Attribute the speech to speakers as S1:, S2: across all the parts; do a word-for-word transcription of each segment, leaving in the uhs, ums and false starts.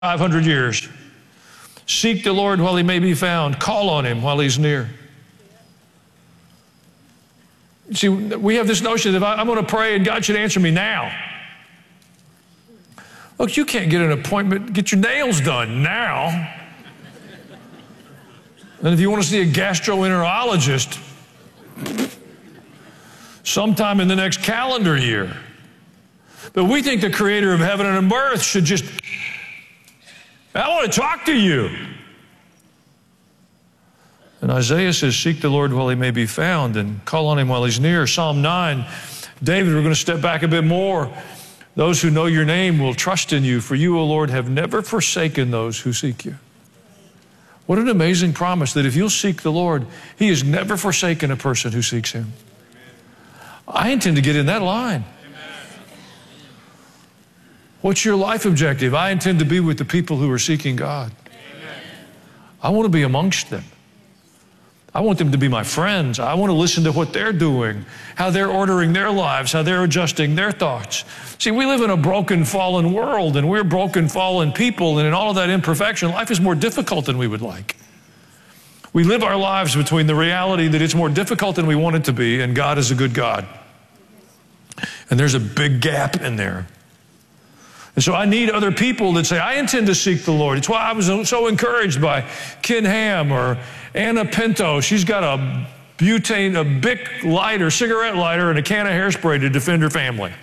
S1: five hundred years. Seek the Lord while he may be found. Call on him while he's near. See, we have this notion that I'm going to pray and God should answer me now. Look, you can't get an appointment, get your nails done now. And if you want to see a gastroenterologist, sometime in the next calendar year. But we think the creator of heaven and earth should just, I want to talk to you. And Isaiah says, seek the Lord while he may be found and call on him while he's near. Psalm nine, David, we're going to step back a bit more. Those who know your name will trust in you, for you, O Lord, have never forsaken those who seek you. What an amazing promise that if you'll seek the Lord, he has never forsaken a person who seeks him. I intend to get in that line. What's your life objective? I intend to be with the people who are seeking God. I want to be amongst them. I want them to be my friends. I want to listen to what they're doing, how they're ordering their lives, how they're adjusting their thoughts. See, we live in a broken, fallen world, and we're broken, fallen people, and in all of that imperfection, life is more difficult than we would like. We live our lives between the reality that it's more difficult than we want it to be, and God is a good God. And there's a big gap in there. And so I need other people that say, I intend to seek the Lord. It's why I was so encouraged by Ken Ham or Anna Pinto. She's got a butane, a Bic lighter, cigarette lighter, and a can of hairspray to defend her family.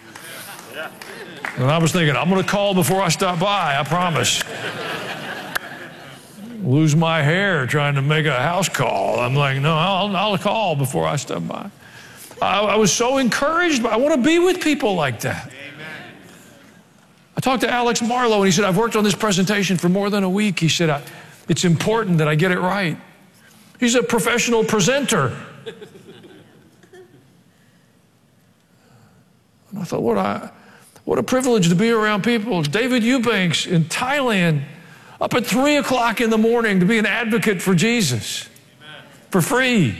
S1: And I was thinking, I'm going to call before I stop by, I promise. Lose my hair trying to make a house call. I'm like, no, I'll, I'll call before I stop by. I, I was so encouraged. By, I want to be with people like that. I talked to Alex Marlowe, and he said, I've worked on this presentation for more than a week. He said, I, it's important that I get it right. He's a professional presenter. And I thought, what a, what a privilege to be around people. David Eubanks in Thailand, up at three o'clock in the morning to be an advocate for Jesus. Amen. For free.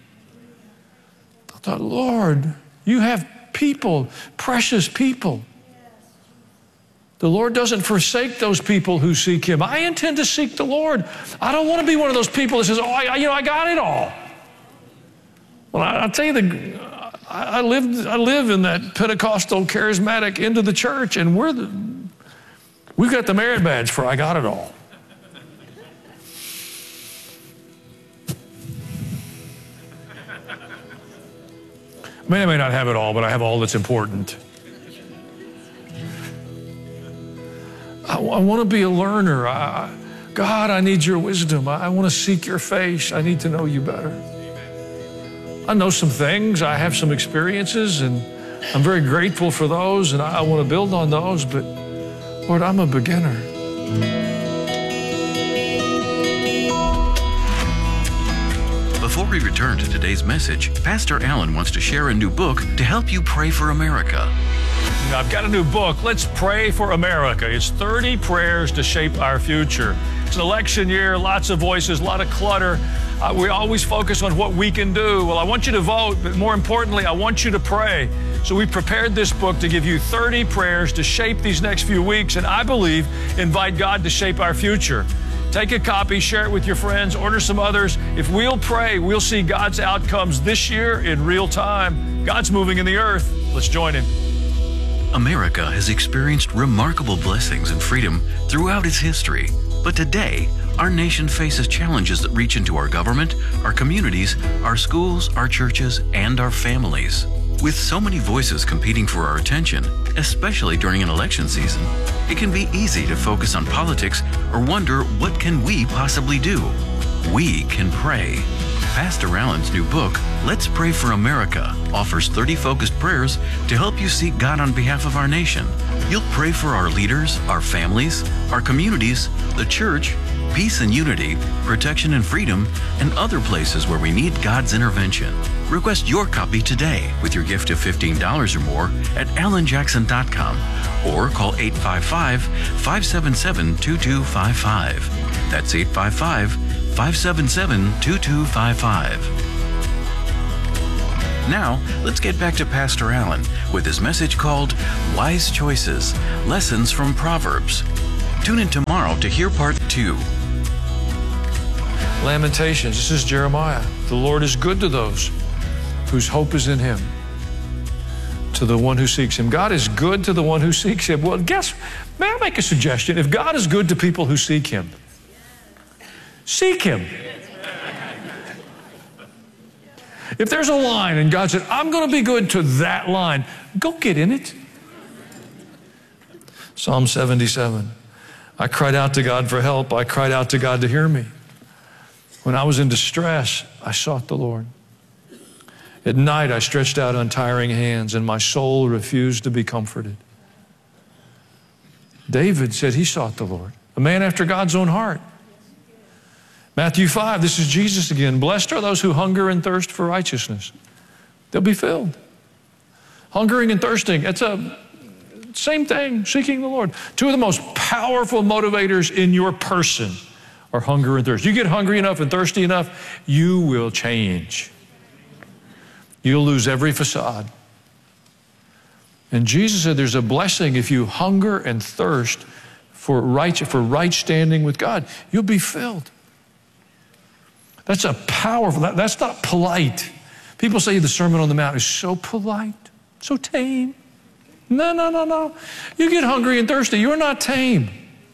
S1: I thought, Lord, you have people, precious people. The Lord doesn't forsake those people who seek him. I intend to seek the Lord. I don't want to be one of those people that says, oh, I, you know, I got it all. Well, I, I'll tell you, the, I, I, lived, I live in that Pentecostal, charismatic end of the church, and we're the, we've got the merit badge for I got it all. I may or may not have it all, but I have all that's important. I, I want to be a learner. I, God, I need your wisdom. I, I want to seek your face. I need to know you better. I know some things. I have some experiences, and I'm very grateful for those, and I, I want to build on those, but Lord, I'm a beginner.
S2: Before we return to today's message, Pastor Allen wants to share a new book to help you pray for America.
S1: I've got a new book, Let's Pray for America. It's thirty prayers to shape our future. It's an election year, lots of voices, a lot of clutter. Uh, we always focus on what we can do. Well, I want you to vote, but more importantly, I want you to pray. So we prepared this book to give you thirty prayers to shape these next few weeks, and I believe invite God to shape our future. Take a copy, share it with your friends, order some others. If we'll pray, we'll see God's outcomes this year in real time. God's moving in the earth. Let's join him.
S2: America has experienced remarkable blessings and freedom throughout its history. But today, our nation faces challenges that reach into our government, our communities, our schools, our churches, and our families. With so many voices competing for our attention, especially during an election season, it can be easy to focus on politics or wonder, what can we possibly do? We can pray. Pastor Allen's new book, Let's Pray for America, offers thirty focused prayers to help you seek God on behalf of our nation. You'll pray for our leaders, our families, our communities, the church, peace and unity, protection and freedom, and other places where we need God's intervention. Request your copy today with your gift of fifteen dollars or more at alan jackson dot com or call eight five five, five seven seven, two two five five. That's eight five five, five seven seven, two two five five. Now, let's get back to Pastor Allen with his message called Wise Choices, Lessons from Proverbs. Tune in tomorrow to hear part two.
S1: Lamentations, this is Jeremiah. The Lord is good to those whose hope is in Him, to the one who seeks Him. God is good to the one who seeks Him. Well, guess, may I make a suggestion? If God is good to people who seek Him, seek Him. If there's a line and God said, I'm going to be good to that line, go get in it. Psalm seventy-seven. I cried out to God for help. I cried out to God to hear me. When I was in distress, I sought the Lord. At night, I stretched out untiring hands, and my soul refused to be comforted. David said he sought the Lord, a man after God's own heart. Matthew five, this is Jesus again. Blessed are those who hunger and thirst for righteousness. They'll be filled. Hungering and thirsting, it's a same thing, seeking the Lord. Two of the most powerful motivators in your person are hunger and thirst. You get hungry enough and thirsty enough, you will change. You'll lose every facade. And Jesus said there's a blessing if you hunger and thirst for right, for right standing with God. You'll be filled. That's a powerful, that, that's not polite. People say the Sermon on the Mount is so polite, so tame. No, no, no, no. You get hungry and thirsty, you're not tame.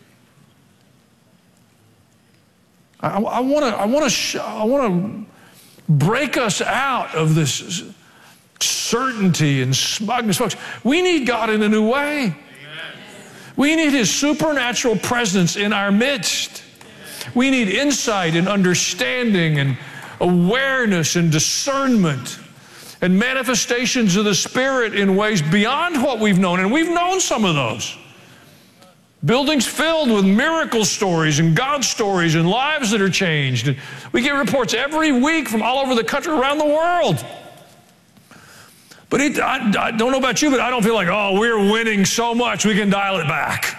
S1: I want to I want to I want to break us out of this certainty and smugness, folks. We need God in a new way. Amen. We need His supernatural presence in our midst. We need insight and understanding and awareness and discernment and manifestations of the Spirit in ways beyond what we've known. And we've known some of those. Buildings filled with miracle stories and God stories and lives that are changed. And we get reports every week from all over the country, around the world. But it, I, I don't know about you, but I don't feel like, oh, we're winning so much we can dial it back.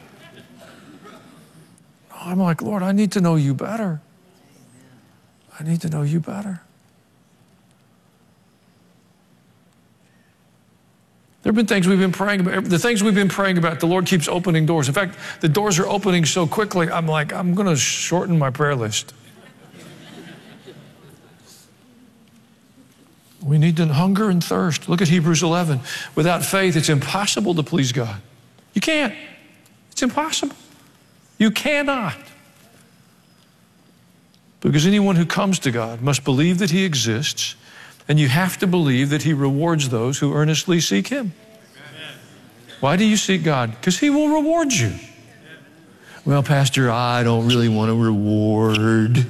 S1: I'm like, Lord, I need to know you better. I need to know you better. There have been things we've been praying about. The things we've been praying about, the Lord keeps opening doors. In fact, the doors are opening so quickly, I'm like, I'm going to shorten my prayer list. We need to hunger and thirst. Look at Hebrews eleven. Without faith, it's impossible to please God. You can't. It's impossible. You cannot. Because anyone who comes to God must believe that He exists, and you have to believe that He rewards those who earnestly seek Him. Amen. Why do you seek God? Because He will reward you. Amen. Well, Pastor, I don't really want a reward.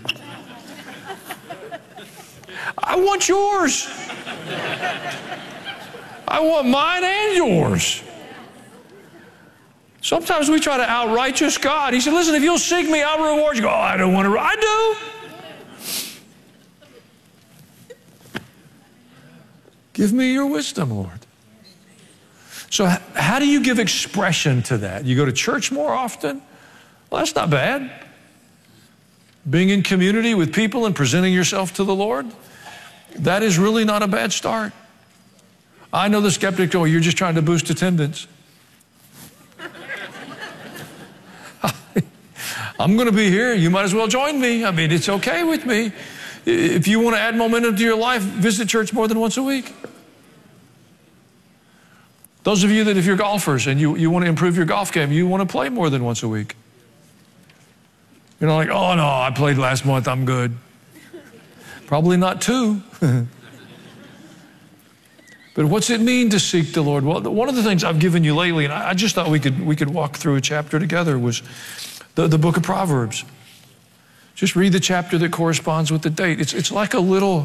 S1: I want yours. I want mine and yours. Sometimes we try to out-righteous God. He said, listen, if you'll seek me, I'll reward you. Oh, I don't want to. I do. Give me your wisdom, Lord. So how do you give expression to that? You go to church more often? Well, that's not bad. Being in community with people and presenting yourself to the Lord, that is really not a bad start. I know the skeptic, oh, you're just trying to boost attendance. I'm going to be here. You might as well join me. I mean, it's okay with me. If you want to add momentum to your life, visit church more than once a week. Those of you that if you're golfers and you, you want to improve your golf game, you want to play more than once a week. You're not like, oh, no, I played last month. I'm good. Probably not two. But what's it mean to seek the Lord? Well, one of the things I've given you lately, and I just thought we could, we could walk through a chapter together, was the, the book of Proverbs. Just read the chapter that corresponds with the date. It's, it's like a little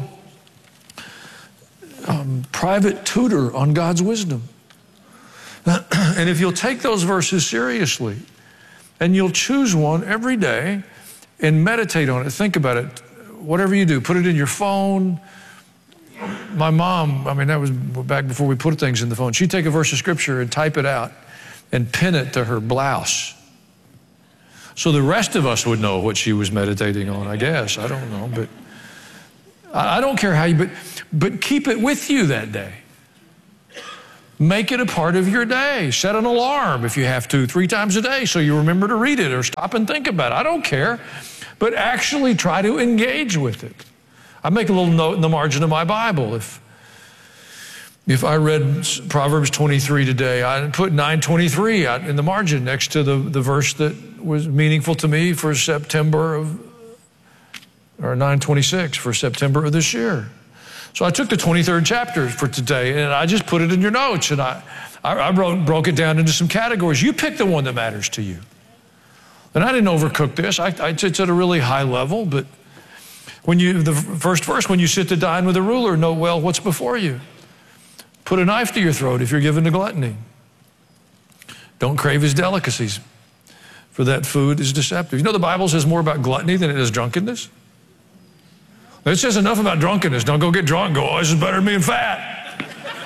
S1: um, private tutor on God's wisdom. And if you'll take those verses seriously, and you'll choose one every day and meditate on it, think about it, whatever you do, put it in your phone. My mom, I mean, that was back before we put things in the phone. She'd take a verse of scripture and type it out and pin it to her blouse. So the rest of us would know what she was meditating on, I guess. I don't know, but I don't care how you, but, but keep it with you that day. Make it a part of your day. Set an alarm if you have to, three times a day, so you remember to read it or stop and think about it. I don't care. But actually try to engage with it. I make a little note in the margin of my Bible. If, if I read Proverbs twenty-three today, I put nine twenty-three out in the margin next to the, the verse that was meaningful to me for September of, or nine twenty-six for September of this year. So I took the twenty-third chapter for today, and I just put it in your notes, and I, I wrote, broke it down into some categories. You pick the one that matters to you. And I didn't overcook this. I, I, it's at a really high level, but when you, the first verse, when you sit to dine with a ruler, know well what's before you. Put a knife to your throat if you're given to gluttony. Don't crave his delicacies, for that food is deceptive. You know the Bible says more about gluttony than it does drunkenness? It says enough about drunkenness. Don't go get drunk and go, oh, this is better than being fat.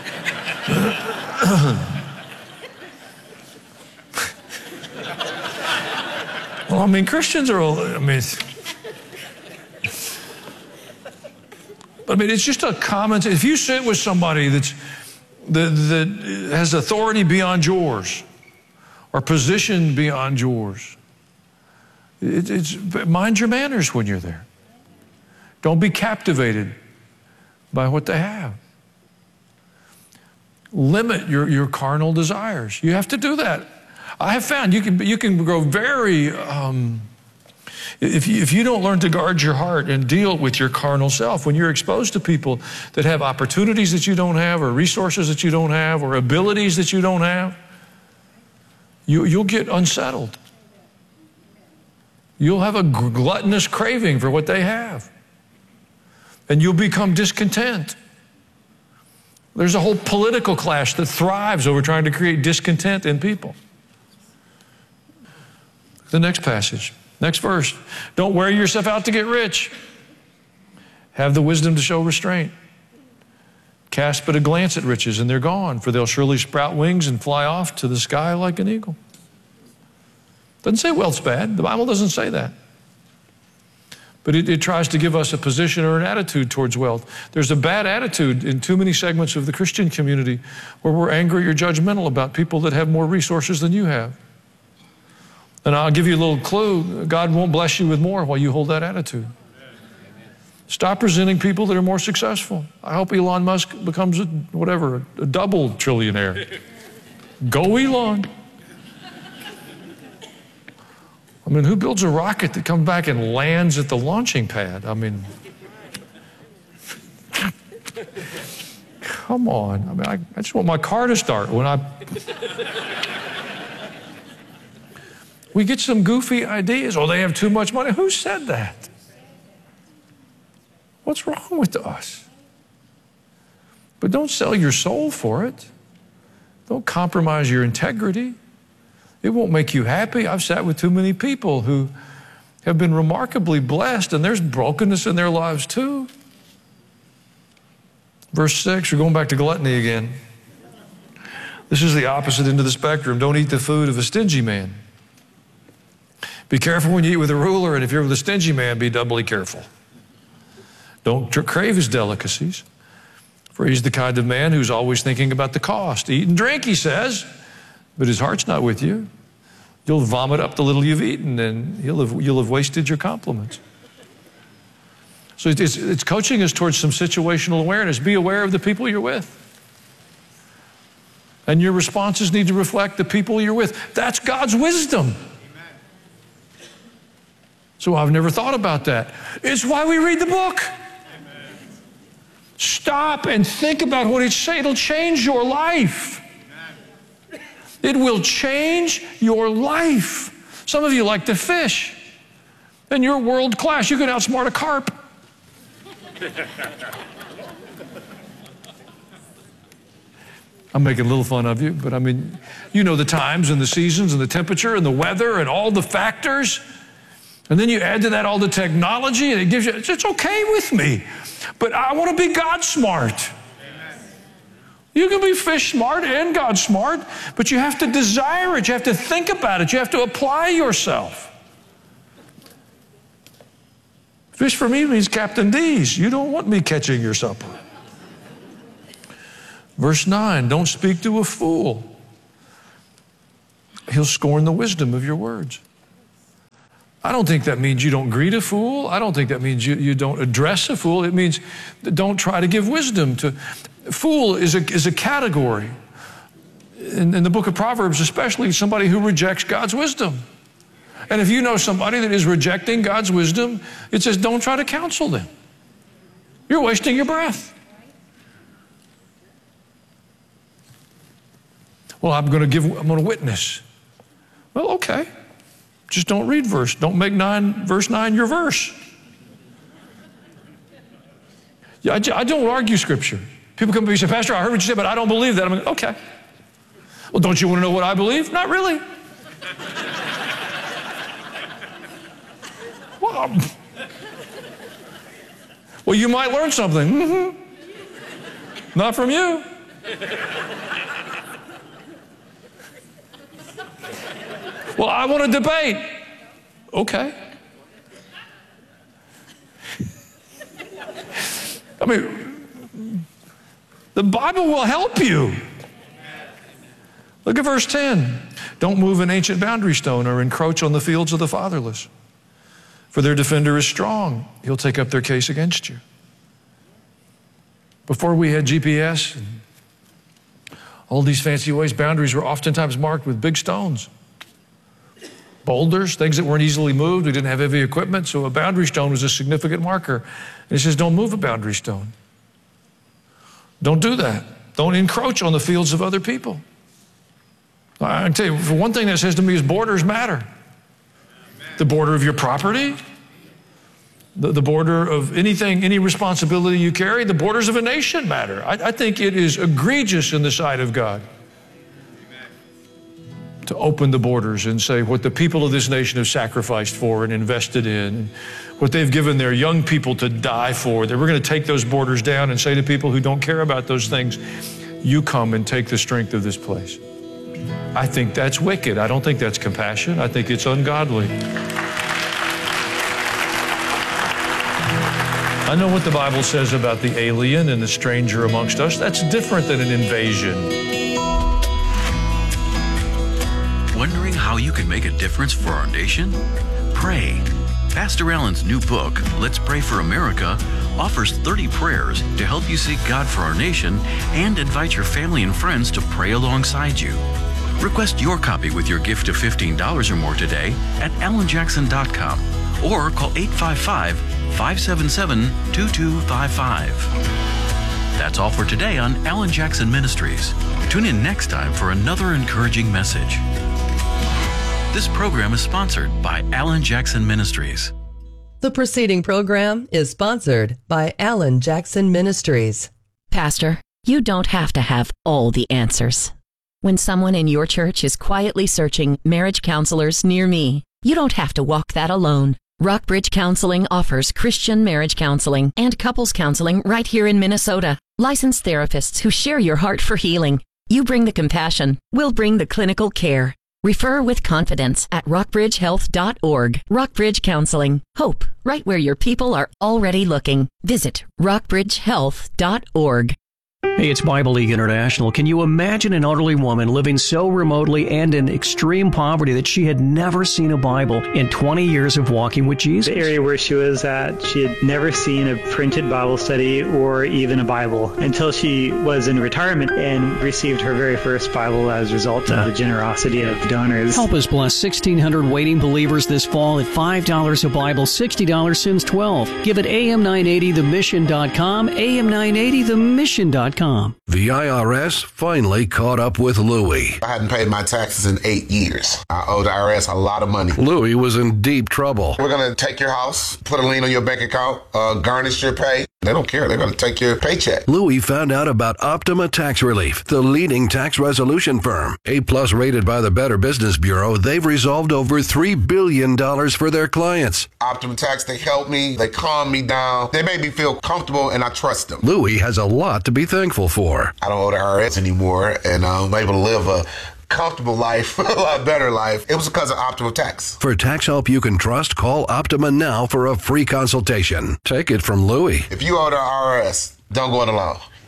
S1: Well, I mean, Christians are, I mean, I mean, it's just a common, if you sit with somebody that's, that, that has authority beyond yours or position beyond yours, it, it's, mind your manners when you're there. Don't be captivated by what they have. Limit your, your carnal desires. You have to do that. I have found you can, you can grow very, um, if, you, if you don't learn to guard your heart and deal with your carnal self, when you're exposed to people that have opportunities that you don't have or resources that you don't have or abilities that you don't have, you, you'll get unsettled. You'll have a gluttonous craving for what they have. And you'll become discontent. There's a whole political clash that thrives over trying to create discontent in people. The next passage, next verse. Don't wear yourself out to get rich. Have the wisdom to show restraint. Cast but a glance at riches and they're gone, for they'll surely sprout wings and fly off to the sky like an eagle. Doesn't say wealth's bad. The Bible doesn't say that. But it, it tries to give us a position or an attitude towards wealth. There's a bad attitude in too many segments of the Christian community where we're angry or judgmental about people that have more resources than you have. And I'll give you a little clue. God won't bless you with more while you hold that attitude. Stop resenting people that are more successful. I hope Elon Musk becomes, a, whatever, a double trillionaire. Go Elon. I mean, who builds a rocket that comes back and lands at the launching pad? I mean, come on. I mean, I, I just want my car to start when I... We get some goofy ideas. Oh, they have too much money. Who said that? What's wrong with us? But don't sell your soul for it. Don't compromise your integrity. It won't make you happy. I've sat with too many people who have been remarkably blessed, and there's brokenness in their lives too. Verse six, we're going back to gluttony again. This is the opposite end of the spectrum. Don't eat the food of a stingy man. Be careful when you eat with a ruler, and if you're with a stingy man, be doubly careful. Don't crave his delicacies, for he's the kind of man who's always thinking about the cost. Eat and drink, he says, but his heart's not with you. You'll vomit up the little you've eaten, and you'll have, you'll have wasted your compliments. So it's, it's coaching us towards some situational awareness. Be aware of the people you're with. And your responses need to reflect the people you're with. That's God's wisdom. So I've never thought about that. It's why we read the book. Amen. Stop and think about what it's saying. It'll change your life. Amen. It will change your life. Some of you like to fish, and you're world class. You can outsmart a carp. I'm making a little fun of you, but I mean, you know the times and the seasons and the temperature and the weather and all the factors. And then you add to that all the technology, and it gives you, it's okay with me. But I want to be God smart. Amen. You can be fish smart and God smart, but you have to desire it. You have to think about it. You have to apply yourself. Fish for me means Captain D's. You don't want me catching your supper. Verse nine, don't speak to a fool. He'll scorn the wisdom of your words. I don't think that means you don't greet a fool. I don't think that means you, you don't address a fool. It means don't try to give wisdom to. Fool is a, is a category. In, in the book of Proverbs, especially somebody who rejects God's wisdom. And if you know somebody that is rejecting God's wisdom, it says don't try to counsel them. You're wasting your breath. Well, I'm going to give, I'm going to witness. Well, okay. Just don't read verse. Don't make nine, verse nine your verse. Yeah, I, I don't argue Scripture. People come to me and say, Pastor, I heard what you said, but I don't believe that. I'm like, okay. Well, don't you want to know what I believe? Not really. well, well, you might learn something. Mm-hmm. Not from you. Well, I want to debate. Okay. I mean, the Bible will help you. Look at verse ten. Don't move an ancient boundary stone or encroach on the fields of the fatherless. For their defender is strong. He'll take up their case against you. Before we had G P S and all these fancy ways, boundaries were oftentimes marked with big stones. Boulders, things that weren't easily moved. We didn't have heavy equipment, so a boundary stone was a significant marker. And it says, don't move a boundary stone. Don't do that. Don't encroach on the fields of other people. I can tell you, for one thing that says to me is borders matter. Amen. The border of your property, the, the border of anything, any responsibility you carry, the borders of a nation matter. I, I think it is egregious in the sight of God to open the borders and say what the people of this nation have sacrificed for and invested in, what they've given their young people to die for, that we're going to take those borders down and say to people who don't care about those things, you come and take the strength of this place. I think that's wicked. I don't think that's compassion. I think it's ungodly. I know what the Bible says about the alien and the stranger amongst us. That's different than an invasion.
S2: Wondering how you can make a difference for our nation? Pray. Pastor Allen's new book, Let's Pray for America, offers thirty prayers to help you seek God for our nation and invite your family and friends to pray alongside you. Request your copy with your gift of fifteen dollars or more today at alan jackson dot com or call eight five five, five seven seven, two two five five. That's all for today on Alan Jackson Ministries. Tune in next time for another encouraging message. This program is sponsored by Alan Jackson Ministries.
S3: The preceding program is sponsored by Alan Jackson Ministries.
S4: Pastor, you don't have to have all the answers. When someone in your church is quietly searching marriage counselors near me, you don't have to walk that alone. Rockbridge Counseling offers Christian marriage counseling and couples counseling right here in Minnesota. Licensed therapists who share your heart for healing. You bring the compassion, we'll bring the clinical care. Refer with confidence at rockbridge health dot org. Rockbridge Counseling. Hope, right where your people are already looking. Visit rockbridge health dot org.
S5: Hey, it's Bible League International. Can you imagine an elderly woman living so remotely and in extreme poverty that she had never seen a Bible in twenty years of walking with Jesus?
S6: The area where she was at, she had never seen a printed Bible study or even a Bible until she was in retirement and received her very first Bible as a result of the generosity of donors.
S5: Help us bless sixteen hundred waiting believers this fall at five dollars a Bible, sixty dollars since twelve. Give it A M nine eighty the mission dot com, A M nine eighty the mission dot com.
S7: The I R S finally caught up with Louie.
S8: I hadn't paid my taxes in eight years. I owe the I R S a lot of money.
S7: Louie was in deep trouble.
S8: We're going to take your house, put a lien on your bank account, uh, garnish your pay. They don't care. They're going to take your paycheck.
S7: Louie found out about Optima Tax Relief, the leading tax resolution firm. A-plus rated by the Better Business Bureau, they've resolved over three billion dollars for their clients.
S8: Optima Tax, they help me. They calm me down. They make me feel comfortable, and I trust them.
S7: Louie has a lot to be thankful for.
S8: I don't owe the I R S anymore, and I'm able to live a comfortable life, a lot better life. It was because of Optima Tax.
S7: For tax help you can trust, call Optima now for a free consultation. Take it from Louie.
S8: If you owe the I R S, don't go it alone.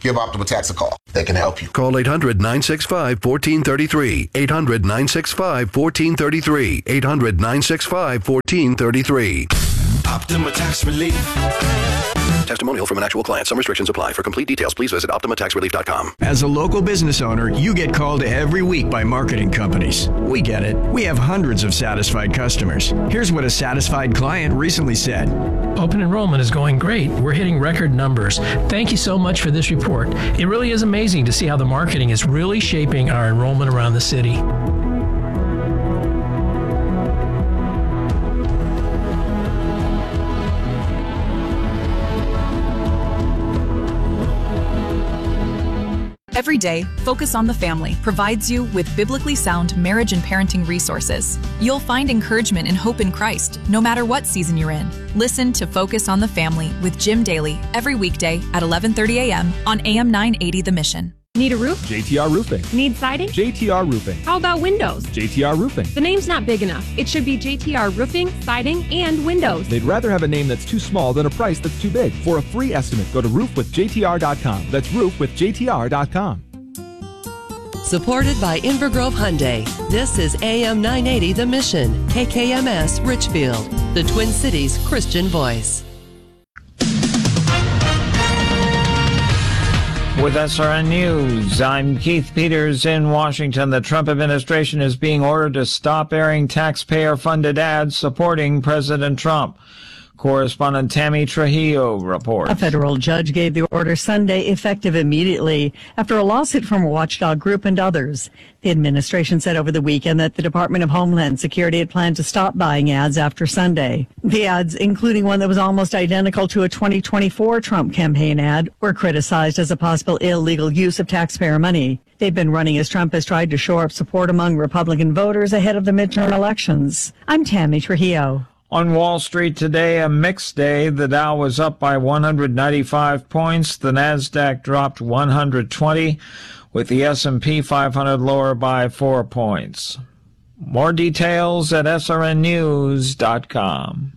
S8: give Optima Tax a call. They can help you.
S7: Call eight hundred, nine six five, one four three three. eight hundred, nine six five, one four three three. eight hundred, nine six five, one four three three.
S9: Optima Tax Relief.
S7: Testimonial from an actual client. Some restrictions apply. For complete details, please visit optima tax relief dot com.
S10: As a local business owner, you get called every week by marketing companies. We get it. We have hundreds of satisfied customers. Here's what a satisfied client recently said.
S11: Open enrollment is going great. We're hitting record numbers. Thank you so much for this report. It really is amazing to see how the marketing is really shaping our enrollment around the city.
S12: Every day, Focus on the Family provides you with biblically sound marriage and parenting resources. You'll find encouragement and hope in Christ, no matter what season you're in. Listen to Focus on the Family with Jim Daly every weekday at eleven thirty a.m. on A M nine eighty The Mission.
S13: Need a roof?
S14: J T R Roofing.
S13: Need siding?
S14: J T R Roofing.
S13: How about windows?
S14: J T R Roofing.
S13: The name's not big enough. It should be J T R Roofing, Siding, and Windows.
S14: They'd rather have a name that's too small than a price that's too big. For a free estimate, go to roof with J T R dot com. That's roof with J T R dot com.
S3: Supported by Inver Grove Hyundai. This is A M nine eighty The Mission, K K M S Richfield, the Twin Cities Christian voice.
S15: With S R N News, I'm Keith Peters in Washington. The Trump administration is being ordered to stop airing taxpayer-funded ads supporting President Trump. Correspondent Tammy Trujillo reports.
S16: A federal judge gave the order Sunday, effective immediately, after a lawsuit from a watchdog group and others. The administration said over the weekend that the Department of Homeland Security had planned to stop buying ads after Sunday. The ads, including one that was almost identical to a twenty twenty-four Trump campaign ad, were criticized as a possible illegal use of taxpayer money. They've been running as Trump has tried to shore up support among Republican voters ahead of the midterm elections. I'm Tammy Trujillo.
S15: On Wall Street today, a mixed day. The Dow was up by one hundred ninety-five points. The Nasdaq dropped one hundred twenty, with the S and P five hundred lower by four points. More details at S R N news dot com.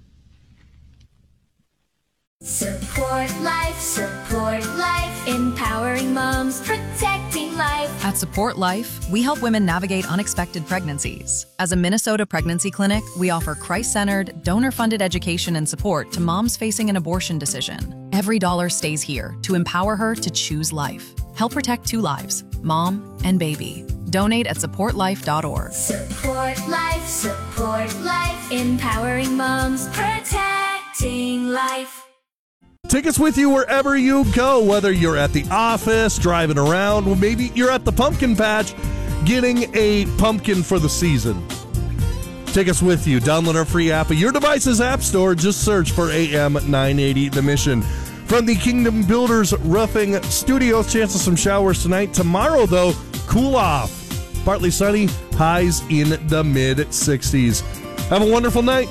S17: Support life, support life, empowering moms, protecting life.
S12: At Support Life, we help women navigate unexpected pregnancies. As a Minnesota pregnancy clinic, we offer Christ-centered, donor-funded education and support to moms facing an abortion decision. Every dollar stays here to empower her to choose life. Help protect two lives, mom and baby. Donate at support life dot org.
S17: Support life, support life, empowering moms, protecting life.
S18: Take us with you wherever you go, whether you're at the office, driving around, or maybe you're at the pumpkin patch getting a pumpkin for the season. Take us with you. Download our free app at your device's app store. Just search for A M nine eighty The Mission. From the Kingdom Builders Roofing Studios, chance of some showers tonight. Tomorrow, though, cool off. Partly sunny, highs in the mid sixties. Have a wonderful night.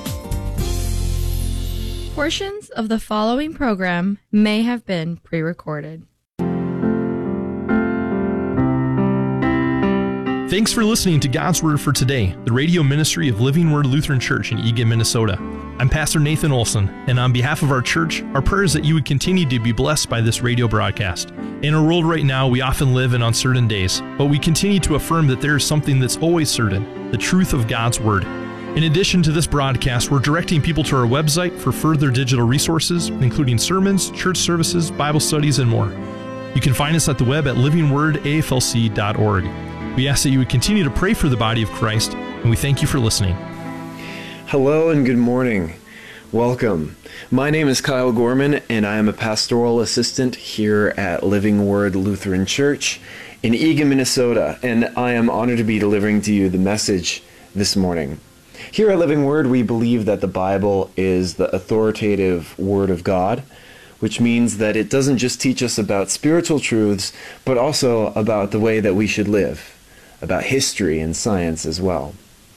S19: Portions of the following program may have been pre-recorded.
S20: Thanks for listening to God's Word for Today, the radio ministry of Living Word Lutheran Church in Eagan, Minnesota. I'm Pastor Nathan Olson, and on behalf of our church, our prayer is that you would continue to be blessed by this radio broadcast. In our world right now, we often live in uncertain days, but we continue to affirm that there is something that's always certain, the truth of God's Word. In addition to this broadcast, we're directing people to our website for further digital resources, including sermons, church services, Bible studies, and more. You can find us at the web at living word A F L C dot org. We ask that you would continue to pray for the body of Christ, and we thank you for listening.
S21: Hello and good morning. Welcome. My name is Kyle Gorman, and I am a pastoral assistant here at Living Word Lutheran Church in Eagan, Minnesota, and I am honored to be delivering to you the message this morning. Here at Living Word, we believe that the Bible is the authoritative Word of God, which means that it doesn't just teach us about spiritual truths, but also about the way that we should live, about history and science as well.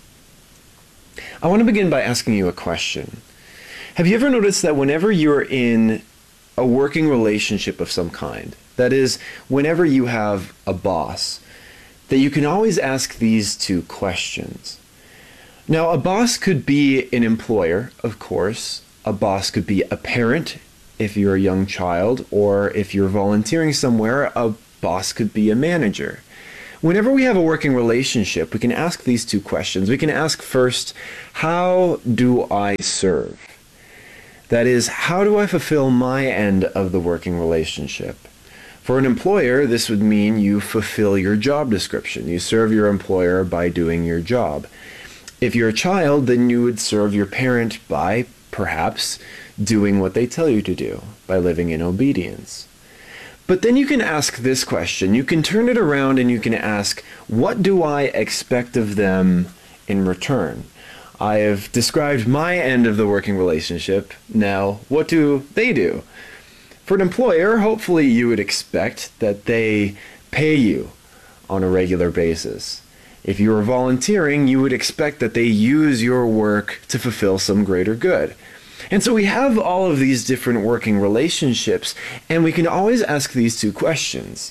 S21: I want to begin by asking you a question. Have you ever noticed that whenever you're in a working relationship of some kind, that is, whenever you have a boss, that you can always ask these two questions? Now, a boss could be an employer, of course. A boss could be a parent if you're a young child, or if you're volunteering somewhere, a boss could be a manager. Whenever we have a working relationship, we can ask these two questions. We can ask first, how do I serve? That is, how do I fulfill my end of the working relationship? For an employer, this would mean you fulfill your job description. You serve your employer by doing your job. If you're a child, then you would serve your parent by, perhaps, doing what they tell you to do, by living in obedience. But then you can ask this question. You can turn it around and you can ask, what do I expect of them in return? I have described my end of the working relationship. Now, what do they do? For an employer, hopefully you would expect that they pay you on a regular basis. If you are volunteering, you would expect that they use your work to fulfill some greater good. And so we have all of these different working relationships, and we can always ask these two questions.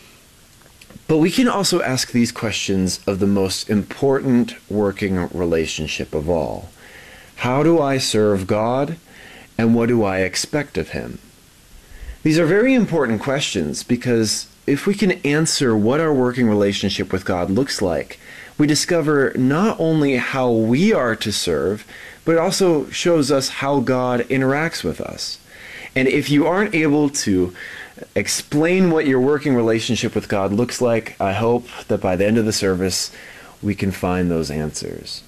S21: But we can also ask these questions of the most important working relationship of all. How do I serve God, and what do I expect of Him? These are very important questions because if we can answer what our working relationship with God looks like, we discover not only how we are to serve, but it also shows us how God interacts with us. And if you aren't able to explain what your working relationship with God looks like, I hope that by the end of the service, we can find those answers.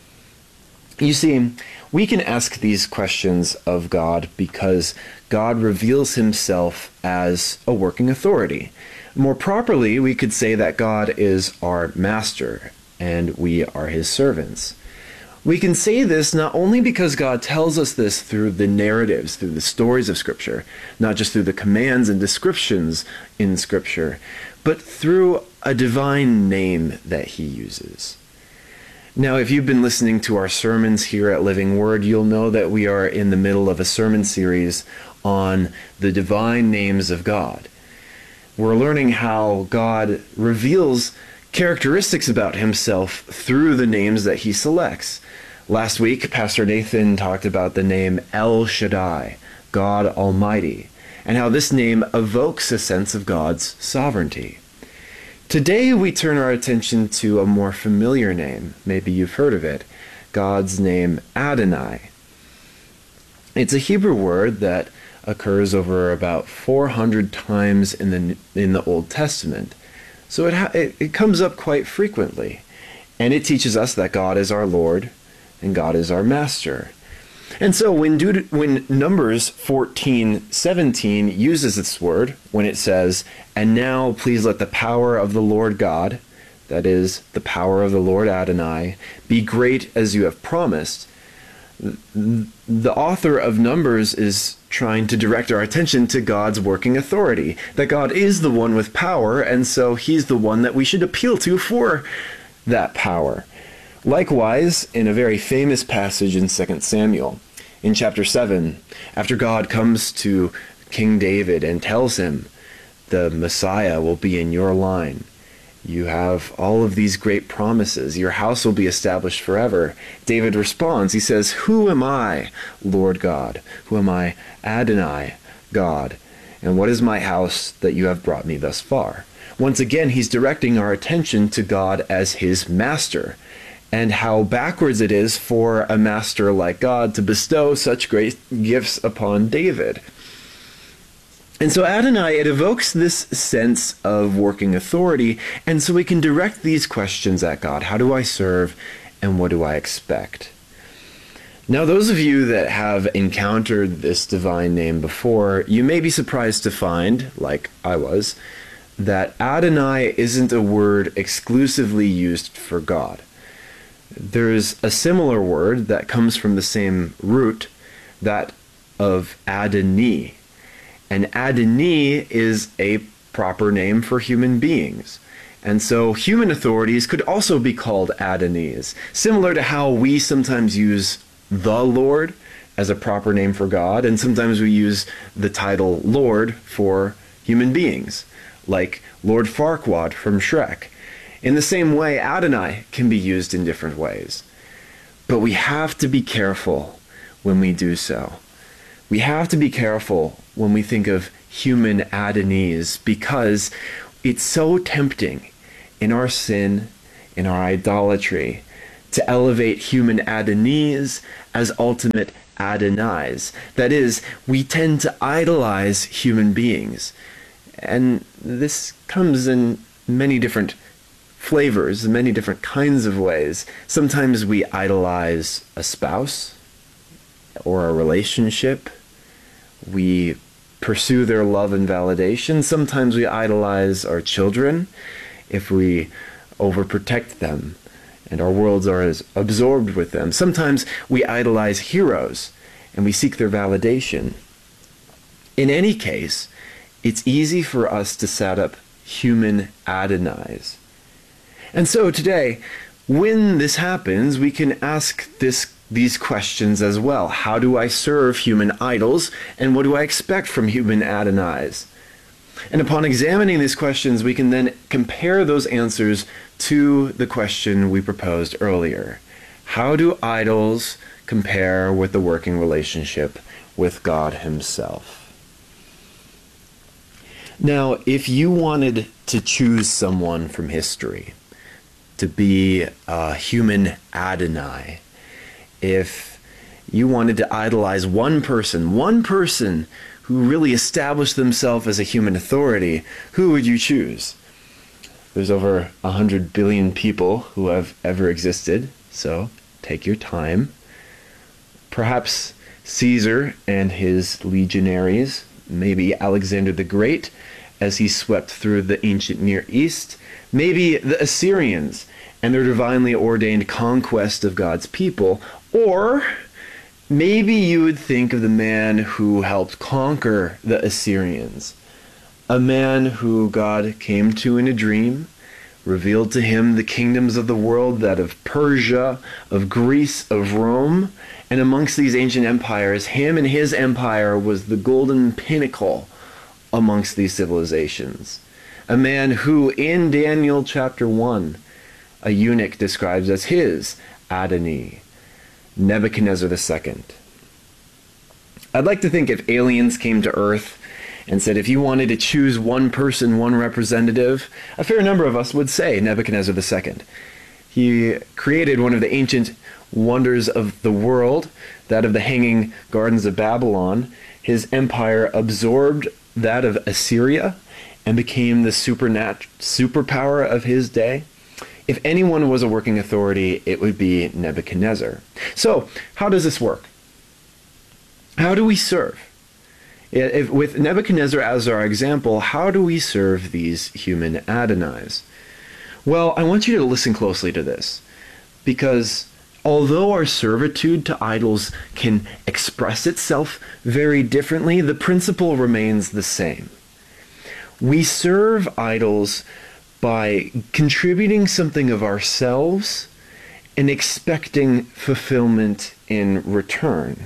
S21: You see, we can ask these questions of God because God reveals Himself as a working authority. More properly, we could say that God is our master and we are His servants. We can say this not only because God tells us this through the narratives, through the stories of Scripture, not just through the commands and descriptions in Scripture, but through a divine name that He uses. Now, if you've been listening to our sermons here at Living Word, you'll know that we are in the middle of a sermon series on the divine names of God. We're learning how God reveals characteristics about Himself through the names that He selects. Last week, Pastor Nathan talked about the name El Shaddai, God Almighty, and how this name evokes a sense of God's sovereignty. Today, we turn our attention to a more familiar name. Maybe you've heard of it, God's name Adonai. It's a Hebrew word that occurs over about four hundred times in the in the Old Testament. So it, ha- it it comes up quite frequently, and it teaches us that God is our Lord and God is our Master. And so when Deut- when Numbers fourteen seventeen uses this word, when it says, "And now please let the power of the Lord God," that is, the power of the Lord Adonai, "be great as you have promised," the author of Numbers is trying to direct our attention to God's working authority, that God is the one with power, and so He's the one that we should appeal to for that power. Likewise, in a very famous passage in Second Samuel, in chapter seven, after God comes to King David and tells him, the Messiah will be in your line. You have all of these great promises. Your house will be established forever. David responds. He says, "Who am I, Lord God? Who am I, Adonai, God? And what is my house that you have brought me thus far?" Once again, he's directing our attention to God as His master, and how backwards it is for a master like God to bestow such great gifts upon David. And so Adonai, it evokes this sense of working authority, and so we can direct these questions at God. How do I serve, and what do I expect? Now, those of you that have encountered this divine name before, you may be surprised to find, like I was, that Adonai isn't a word exclusively used for God. There's a similar word that comes from the same root, that of Adoni. And Adoni is a proper name for human beings. And so human authorities could also be called Adonis, similar to how we sometimes use the Lord as a proper name for God, and sometimes we use the title Lord for human beings, like Lord Farquaad from Shrek. In the same way, Adonai can be used in different ways. But we have to be careful when we do so, We have to be careful when we think of human Adonais, because it's so tempting in our sin, in our idolatry, to elevate human Adonais as ultimate Adonais. That is, we tend to idolize human beings. And this comes in many different flavors, many different kinds of ways. Sometimes we idolize a spouse or a relationship. We pursue their love and validation. Sometimes we idolize our children if we overprotect them and our worlds are as absorbed with them. Sometimes we idolize heroes and we seek their validation. In any case, it's easy for us to set up human Adonais. And so today, when this happens, we can ask this these questions as well. How do I serve human idols, and what do I expect from human Adonais? And upon examining these questions, we can then compare those answers to the question we proposed earlier. How do idols compare with the working relationship with God Himself? Now, if you wanted to choose someone from history to be a human Adonai, if you wanted to idolize one person, one person who really established themselves as a human authority, who would you choose? There's over a hundred billion people who have ever existed, so take your time. Perhaps Caesar and his legionaries, maybe Alexander the Great as he swept through the ancient Near East, maybe the Assyrians and their divinely ordained conquest of God's people, or maybe you would think of the man who helped conquer the Assyrians, a man who God came to in a dream, revealed to him the kingdoms of the world, that of Persia, of Greece, of Rome, and amongst these ancient empires, him and his empire was the golden pinnacle amongst these civilizations. A man who in Daniel chapter one, a eunuch describes as his Adonai, Nebuchadnezzar the Second. I'd like to think if aliens came to Earth and said if you wanted to choose one person, one representative, a fair number of us would say Nebuchadnezzar the Second. He created one of the ancient wonders of the world, that of the Hanging Gardens of Babylon. His empire absorbed that of Assyria and became the supernat- superpower of his day. If anyone was a working authority, it would be Nebuchadnezzar. So, how does this work? How do we serve? If, with Nebuchadnezzar as our example, how do we serve these human Adonais? Well, I want you to listen closely to this, because although our servitude to idols can express itself very differently, the principle remains the same. We serve idols by contributing something of ourselves and expecting fulfillment in return.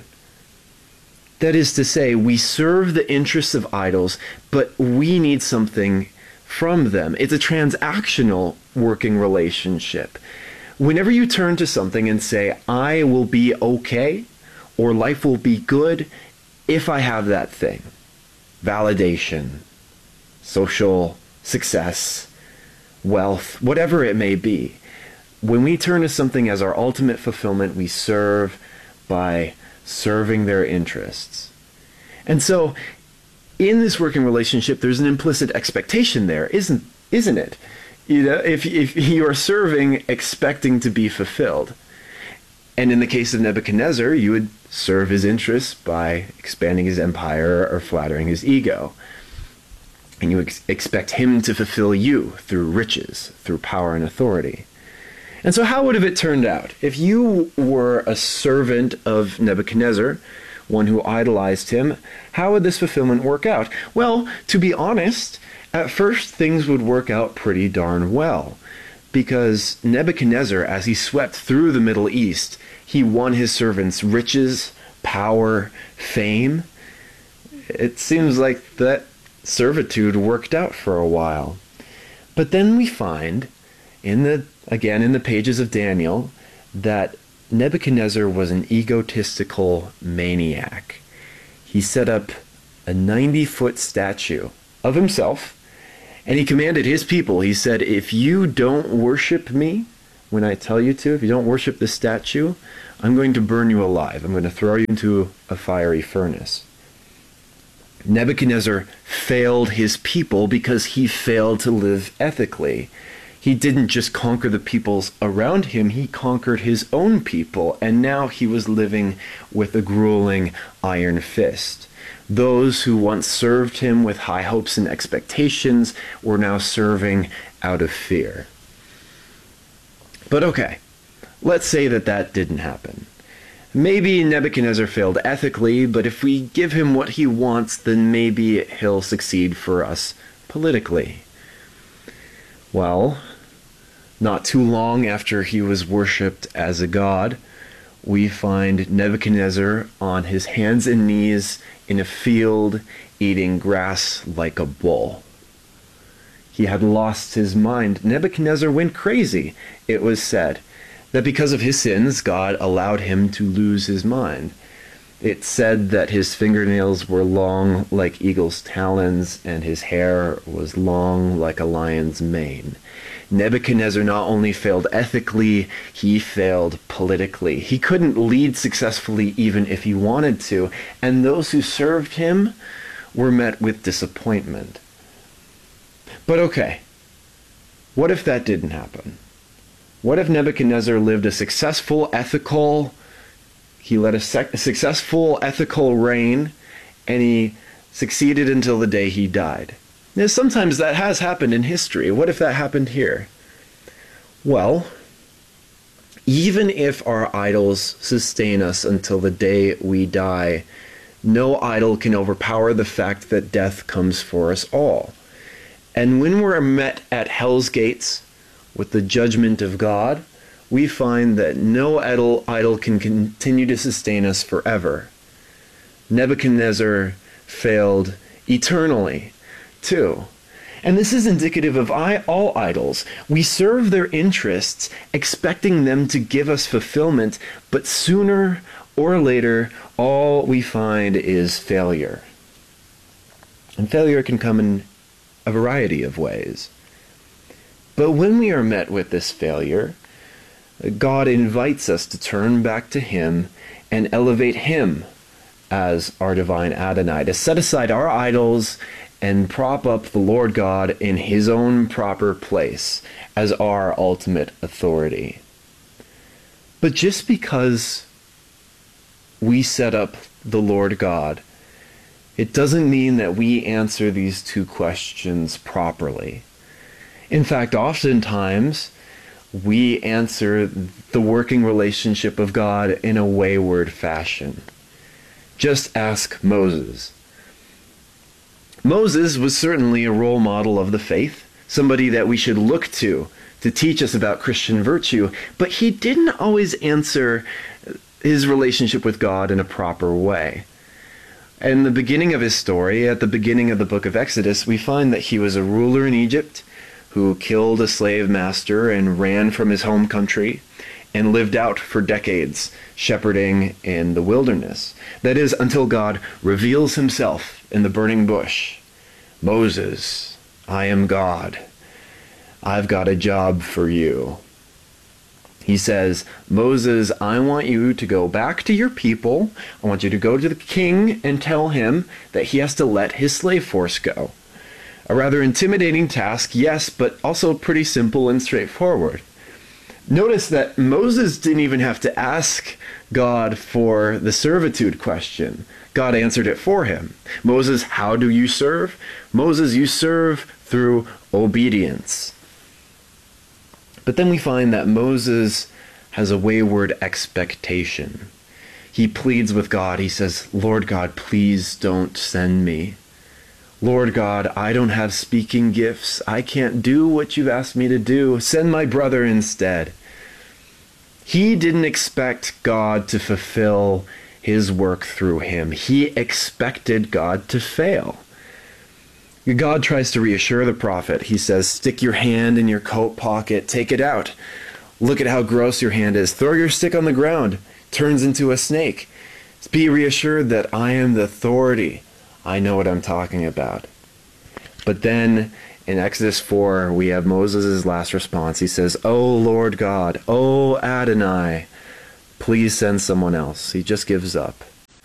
S21: That is to say, we serve the interests of idols, but we need something from them. It's a transactional working relationship. Whenever you turn to something and say, I will be okay, or life will be good if I have that thing, validation, social success, wealth, whatever it may be, when we turn to something as our ultimate fulfillment, we serve by serving their interests. And so, in this working relationship, there's an implicit expectation there, isn't isn't it? You know, if if you are serving expecting to be fulfilled. And in the case of Nebuchadnezzar, you would serve his interests by expanding his empire or flattering his ego. And you ex- expect him to fulfill you through riches, through power and authority. And so how would have it turned out? If you were a servant of Nebuchadnezzar, one who idolized him, how would this fulfillment work out? Well, to be honest, at first things would work out pretty darn well, because Nebuchadnezzar, as he swept through the Middle East, he won his servants riches, power, fame. It seems like that servitude worked out for a while. But then we find, in the again in the pages of Daniel, that Nebuchadnezzar was an egotistical maniac. He he set up a ninety-foot statue of himself, and he commanded his people, he said, if you don't worship me when I tell you to, if you don't worship the statue, I'm going to burn you alive. I'm going to throw you into a fiery furnace. Nebuchadnezzar failed his people because he failed to live ethically. He didn't just conquer the peoples around him, he conquered his own people, and now he was living with a grueling iron fist. Those who once served him with high hopes and expectations were now serving out of fear. But okay, let's say that that didn't happen. Maybe Nebuchadnezzar failed ethically, but if we give him what he wants, then maybe he'll succeed for us politically. Well, not too long after he was worshipped as a god, we find Nebuchadnezzar on his hands and knees in a field eating grass like a bull. He had lost his mind. Nebuchadnezzar went crazy. It was said that because of his sins, God allowed him to lose his mind. It said that his fingernails were long like eagle's talons, and his hair was long like a lion's mane. Nebuchadnezzar not only failed ethically, he failed politically. He couldn't lead successfully even if he wanted to, and those who served him were met with disappointment. But okay, what if that didn't happen? What if Nebuchadnezzar lived a successful, ethical, he led a, sec- a successful, ethical reign, and he succeeded until the day he died? Now, sometimes that has happened in history. What if that happened here? Well, even if our idols sustain us until the day we die, no idol can overpower the fact that death comes for us all. And when we're met at hell's gates with the judgment of God, we find that no idol, idol can continue to sustain us forever. Nebuchadnezzar failed eternally, too. And this is indicative of I, all idols. We serve their interests, expecting them to give us fulfillment, but sooner or later, all we find is failure. And failure can come in a variety of ways. But when we are met with this failure, God invites us to turn back to Him and elevate Him as our divine Adonai, to set aside our idols and prop up the Lord God in His own proper place as our ultimate authority. But just because we set up the Lord God, it doesn't mean that we answer these two questions properly. In fact, oftentimes, we answer the working relationship of God in a wayward fashion. Just ask Moses. Moses was certainly a role model of the faith, somebody that we should look to to teach us about Christian virtue, but he didn't always answer his relationship with God in a proper way. In the beginning of his story, at the beginning of the book of Exodus, we find that he was a ruler in Egypt who killed a slave master and ran from his home country and lived out for decades shepherding in the wilderness. That is, until God reveals himself in the burning bush. Moses, I am God. I've got a job for you. He says, Moses, I want you to go back to your people. I want you to go to the king and tell him that he has to let his slave force go. A rather intimidating task, yes, but also pretty simple and straightforward. Notice that Moses didn't even have to ask God for the servitude question. God answered it for him. Moses, how do you serve? Moses, you serve through obedience. But then we find that Moses has a wayward expectation. He pleads with God. He says, Lord God, please don't send me. Lord God, I don't have speaking gifts. I can't do what you've asked me to do. Send my brother instead. He didn't expect God to fulfill his work through him. He expected God to fail. God tries to reassure the prophet. He says, stick your hand in your coat pocket, take it out. Look at how gross your hand is. Throw your stick on the ground. Turns into a snake. Be reassured that I am the authority. I know what I'm talking about. But then in Exodus four, we have Moses' last response. He says, "Oh Lord God, oh Adonai, please send someone else." He just gives up.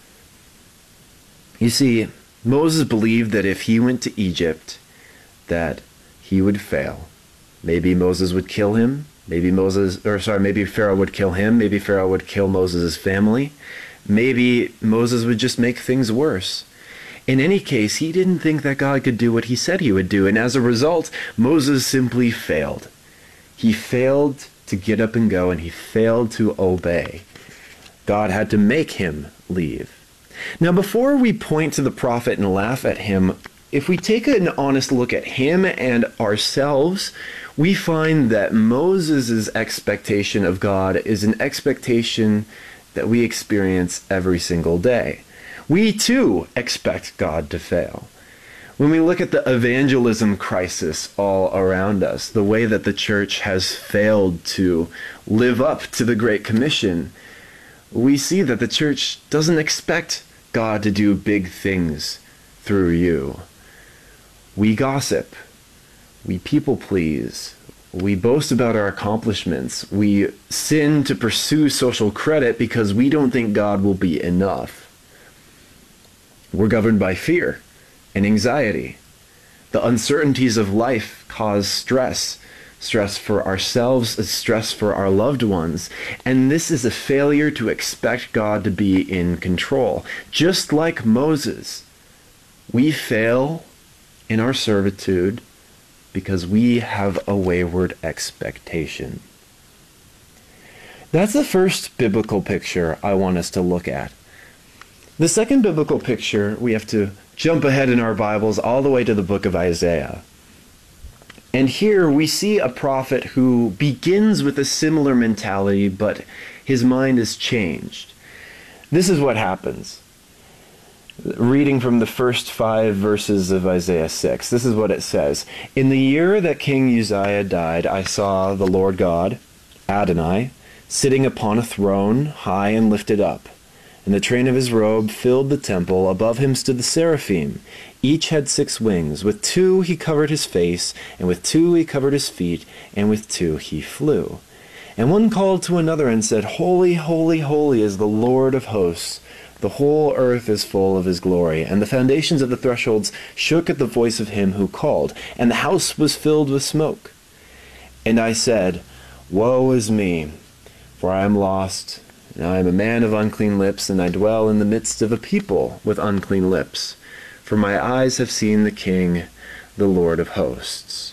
S21: You see, Moses believed that if he went to Egypt, that he would fail. Maybe Moses would kill him. Maybe Moses, or sorry, maybe Pharaoh would kill him. Maybe Pharaoh would kill Moses' family. Maybe Moses would just make things worse. In any case, he didn't think that God could do what he said he would do, and as a result, Moses simply failed. He failed to get up and go, and he failed to obey. God had to make him leave. Now, before we point to the prophet and laugh at him, if we take an honest look at him and ourselves, we find that Moses' expectation of God is an expectation that we experience every single day. We too expect God to fail. When we look at the evangelism crisis all around us, the way that the church has failed to live up to the Great Commission, we see that the church doesn't expect God to do big things through you. We gossip. We people please. We boast about our accomplishments. We sin to pursue social credit because we don't think God will be enough. We're governed by fear and anxiety. The uncertainties of life cause stress. Stress for ourselves, stress for our loved ones. And this is a failure to expect God to be in control. Just like Moses, we fail in our servitude because we have a wayward expectation. That's the first biblical picture I want us to look at. The second biblical picture, we have to jump ahead in our Bibles all the way to the book of Isaiah. And here we see a prophet who begins with a similar mentality, but his mind is changed. This is what happens. Reading from the first five verses of Isaiah six, this is what it says. "In the year that King Uzziah died, I saw the Lord God, Adonai, sitting upon a throne, high and lifted up. And the train of his robe filled the temple. Above him stood the seraphim. Each had six wings. With two he covered his face, and with two he covered his feet, and with two he flew. And one called to another and said, Holy, holy, holy is the Lord of hosts. The whole earth is full of his glory. And the foundations of the thresholds shook at the voice of him who called, and the house was filled with smoke. And I said, Woe is me, for I am lost, and I am a man of unclean lips, and I dwell in the midst of a people with unclean lips. For my eyes have seen the King, the Lord of hosts."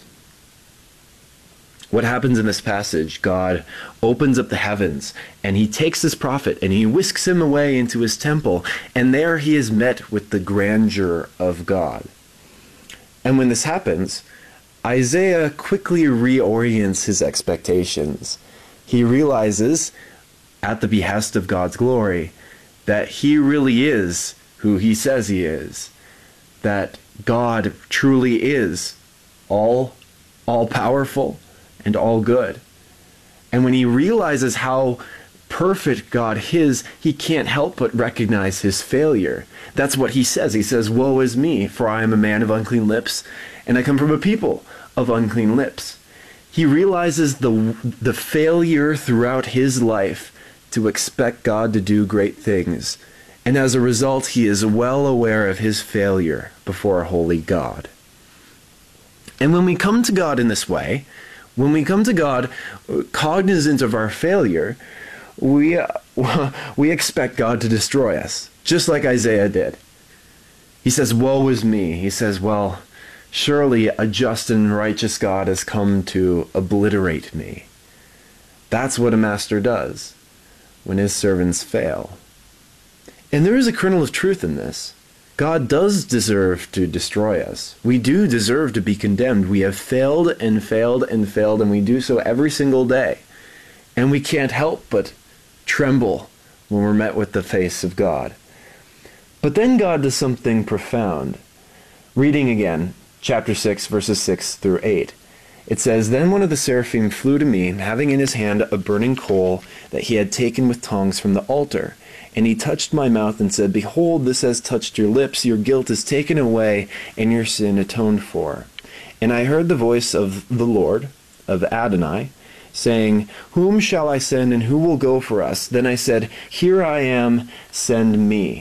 S21: What happens in this passage? God opens up the heavens, and he takes this prophet, and he whisks him away into his temple, and there he is met with the grandeur of God. And when this happens, Isaiah quickly reorients his expectations. He realizes, at the behest of God's glory, that he really is who he says he is. That God truly is all, all-powerful and all good. And when he realizes how perfect God is, he can't help but recognize his failure. That's what he says. He says, Woe is me, for I am a man of unclean lips, and I come from a people of unclean lips. He realizes the, the failure throughout his life to expect God to do great things. And as a result, he is well aware of his failure before a holy God. And when we come to God in this way, when we come to God cognizant of our failure, we, uh, we expect God to destroy us, just like Isaiah did. He says, Woe is me. He says, well, surely a just and righteous God has come to obliterate me. That's what a master does when his servants fail. And there is a kernel of truth in this. God does deserve to destroy us. We do deserve to be condemned. We have failed and failed and failed, and we do so every single day. And we can't help but tremble when we're met with the face of God. But then God does something profound. Reading again, chapter six, verses six through eight. It says, Then one of the seraphim flew to me, having in his hand a burning coal that he had taken with tongs from the altar. And he touched my mouth and said, Behold, this has touched your lips. Your guilt is taken away, and your sin atoned for. And I heard the voice of the Lord, of Adonai, saying, Whom shall I send, and who will go for us? Then I said, Here I am, send me.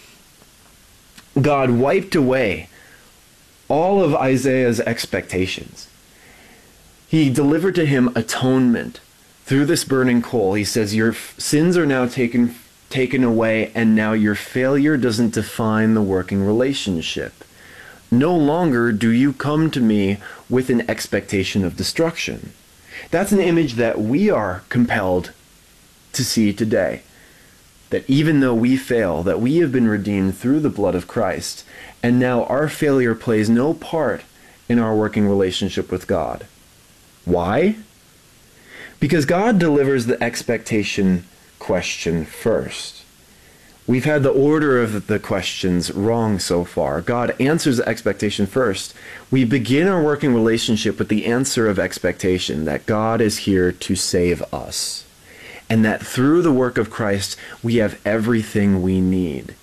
S21: God wiped away all of Isaiah's expectations. He delivered to him atonement through this burning coal. He says, your sins are now taken taken away, and now your failure doesn't define the working relationship. No longer do you come to me with an expectation of destruction. That's an image that we are compelled to see today. That even though we fail, that we have been redeemed through the blood of Christ, and now our failure plays no part in our working relationship with God. Why? Because God delivers the expectation question first. We've had the order of the questions wrong so far. God answers the expectation first. We begin our working relationship with the answer of expectation, that God is here to save us, and that through the work of Christ, we have everything we need.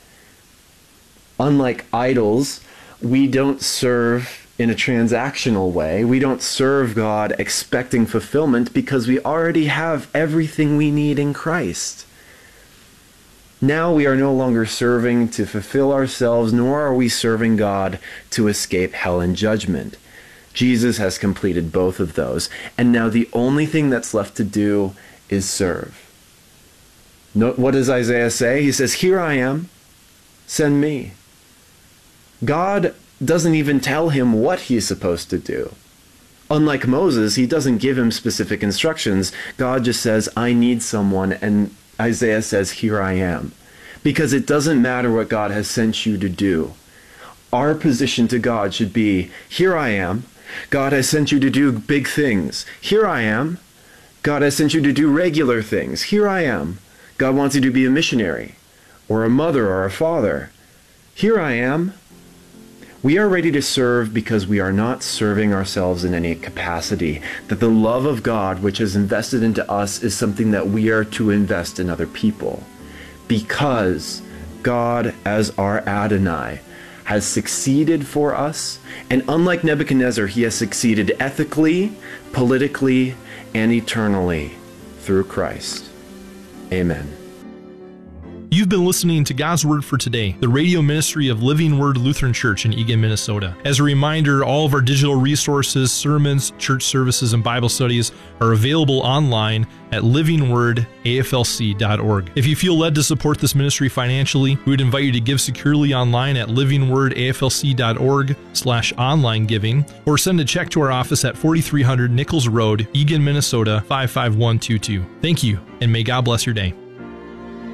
S21: Unlike idols, we don't serve in a transactional way. We don't serve God expecting fulfillment because we already have everything we need in Christ. Now we are no longer serving to fulfill ourselves, nor are we serving God to escape hell and judgment. Jesus has completed both of those, and now the only thing that's left to do is serve. Note, what does Isaiah say? He says, Here I am, send me. God doesn't even tell him what he's supposed to do. Unlike Moses, he doesn't give him specific instructions. God just says, I need someone, and Isaiah says, Here I am. Because it doesn't matter what God has sent you to do. Our position to God should be, Here I am. God has sent you to do big things. Here I am. God has sent you to do regular things. Here I am. God wants you to be a missionary, or a mother, or a father. Here I am. We are ready to serve because we are not serving ourselves in any capacity. That the love of God, which is invested into us, is something that we are to invest in other people. Because God, as our Adonai, has succeeded for us. And unlike Nebuchadnezzar, he has succeeded ethically, politically, and eternally through Christ. Amen.
S20: You've been listening to God's Word for Today, the radio ministry of Living Word Lutheran Church in Eagan, Minnesota. As a reminder, all of our digital resources, sermons, church services, and Bible studies are available online at living word A F L C dot org. If you feel led to support this ministry financially, we would invite you to give securely online at living word A F L C dot org slash online giving, or send a check to our office at forty-three hundred Nichols Road, Eagan, Minnesota five five one two two. Thank you, and may God bless your day.